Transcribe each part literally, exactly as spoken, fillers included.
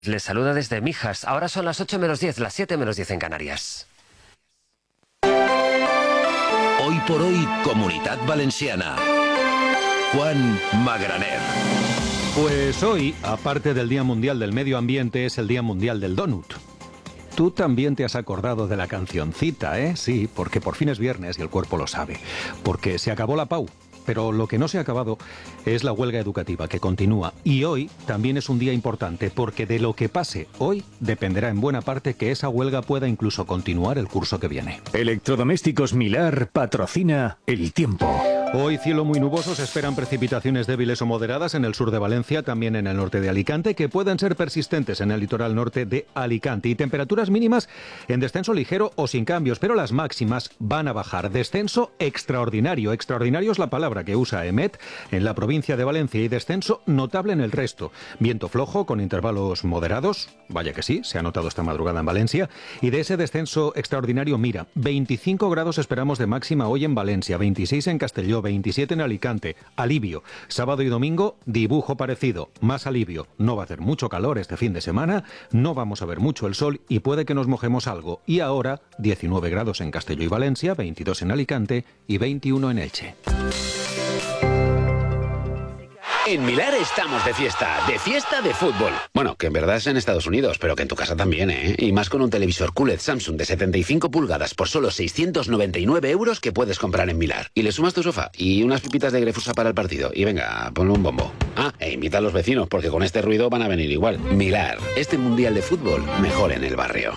Les saluda desde Mijas. Ahora son las ocho menos diez, las siete menos diez en Canarias. Hoy por hoy, Comunitat Valenciana. Juan Magraner. Pues hoy, aparte del Día Mundial del Medio Ambiente, es el Día Mundial del Donut. Tú también te has acordado de la cancioncita, ¿eh? Sí, porque por fin es viernes y el cuerpo lo sabe. Porque se acabó la Pau. Pero lo que no se ha acabado es la huelga educativa, que continúa. Y hoy también es un día importante, porque de lo que pase hoy dependerá en buena parte que esa huelga pueda incluso continuar el curso que viene. Electrodomésticos Milar patrocina El Tiempo. Hoy cielo muy nuboso, se esperan precipitaciones débiles o moderadas en el sur de Valencia, también en el norte de Alicante, que pueden ser persistentes en el litoral norte de Alicante. Y temperaturas mínimas en descenso ligero o sin cambios, pero las máximas van a bajar. Descenso extraordinario. Extraordinario es la palabra que usa EMET en la provincia de Valencia, y descenso notable en el resto. Viento flojo con intervalos moderados, vaya que sí, se ha notado esta madrugada en Valencia. Y de ese descenso extraordinario, mira, veinticinco grados esperamos de máxima hoy en Valencia, veintiséis en Castelló, veintisiete en Alicante. Alivio. Sábado y domingo, dibujo parecido. Más alivio. No va a hacer mucho calor este fin de semana, no vamos a ver mucho el sol y puede que nos mojemos algo. Y ahora, diecinueve grados en Castelló y Valencia, veintidós en Alicante y veintiuno en Elche. En Milar estamos de fiesta, de fiesta de fútbol. Bueno, que en verdad es en Estados Unidos, pero que en tu casa también, ¿eh? Y más con un televisor Q L E D Samsung de setenta y cinco pulgadas por solo seiscientos noventa y nueve euros que puedes comprar en Milar. Y le sumas tu sofá y unas pipitas de Grefusa para el partido. Y venga, ponle un bombo. Ah, e invita a los vecinos, porque con este ruido van a venir igual. Milar, este mundial de fútbol, mejor en el barrio.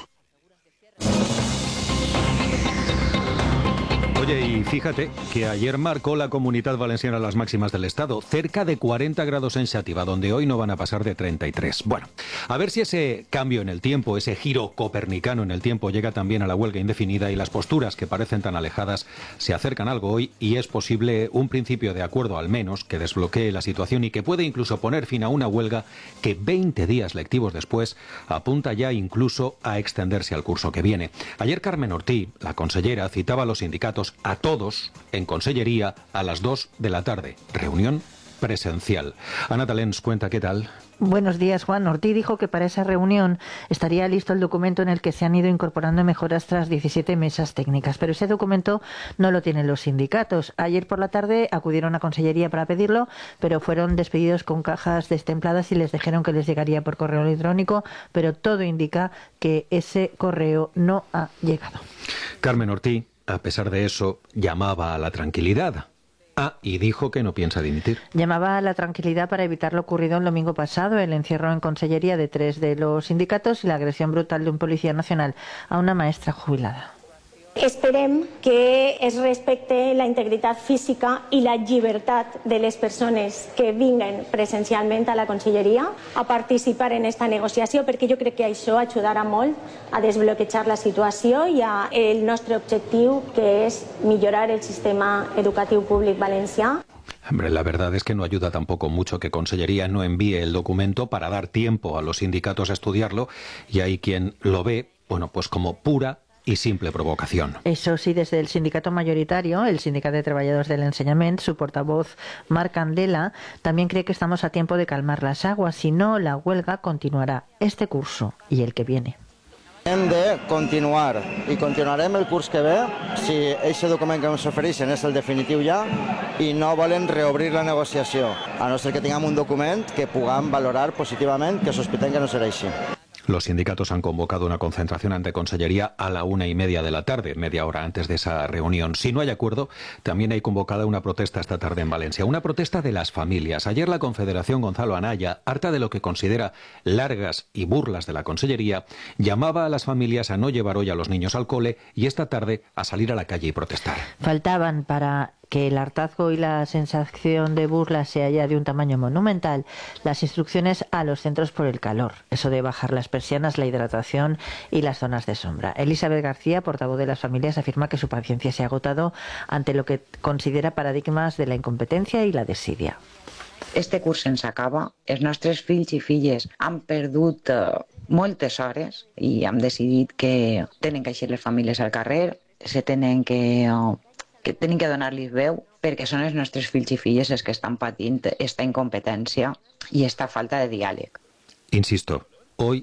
Oye, y fíjate que ayer marcó la Comunitat Valenciana las máximas del estado, cerca de cuarenta grados en Xàtiva, donde hoy no van a pasar de treinta y tres. Bueno, a ver si ese cambio en el tiempo, ese giro copernicano en el tiempo llega también a la huelga indefinida y las posturas que parecen tan alejadas se acercan algo hoy y es posible un principio de acuerdo al menos que desbloquee la situación y que puede incluso poner fin a una huelga que veinte días lectivos después apunta ya incluso a extenderse al curso que viene. Ayer Carmen Ortí, la consellera, citaba a los sindicatos a todos en Consellería a las dos de la tarde. Reunión presencial. Ana Talens cuenta qué tal. Buenos días, Juan. Ortí dijo que para esa reunión estaría listo el documento en el que se han ido incorporando mejoras tras diecisiete mesas técnicas, pero ese documento no lo tienen los sindicatos. Ayer por la tarde acudieron a Consellería para pedirlo, pero fueron despedidos con cajas destempladas y les dijeron que les llegaría por correo electrónico, pero todo indica que ese correo no ha llegado. Carmen Ortí, a pesar de eso, llamaba a la tranquilidad. Ah, y dijo que no piensa dimitir. Llamaba a la tranquilidad para evitar lo ocurrido el domingo pasado, el encierro en Consellería de tres de los sindicatos y la agresión brutal de un policía nacional a una maestra jubilada. Esperem que es respecte la integritat física i la llibertat de les persones que vinguen presencialment a la Conselleria a participar en esta negociació, perquè jo crec que això ajudarà molt a desbloquejar la situació i a el nostre objectiu, que és millorar el sistema educatiu públic valencià. Hombre, la verdad es que no ayuda tampoco mucho que Consellería no envíe el documento para dar tiempo a los sindicatos a estudiarlo y hay quien lo ve, bueno, pues como pura y simple provocación. Eso sí, desde el sindicato mayoritario, el Sindicato de Trabajadores del Enseñament, su portavoz Marc Candela, también cree que estamos a tiempo de calmar las aguas, si no la huelga continuará este curso y el que viene. Hem de continuar i continuarem el curs que ve si aquest document que ens ofereixen és el definitiu ja i no volen reobrir la negociació, a no ser que tinguem un document que puguem valorar positivament, que sospitem que no serà així. Los sindicatos han convocado una concentración ante Consellería a la una y media de la tarde, media hora antes de esa reunión. Si no hay acuerdo, también hay convocada una protesta esta tarde en Valencia, una protesta de las familias. Ayer la Confederación Gonzalo Anaya, harta de lo que considera largas y burlas de la Consellería, llamaba a las familias a no llevar hoy a los niños al cole y esta tarde a salir a la calle y protestar. Faltaban para que el hartazgo y la sensación de burla sea ya de un tamaño monumental, las instrucciones a los centros por el calor, eso de bajar las persianas, la hidratación y las zonas de sombra. Elizabeth García, portavoz de las familias, afirma que su paciencia se ha agotado ante lo que considera paradigmas de la incompetencia y la desídia. Este curs se'ns acaba, els nostres fills i filles han perdut uh, moltes hores i hem decidit que tenen que eixir les famílies al carrer, se tenen que... Uh, que tenen que donar-los veu perquè són els nostres fills i filles els que estan patint esta incompetència i esta falta de diàleg. Insisto,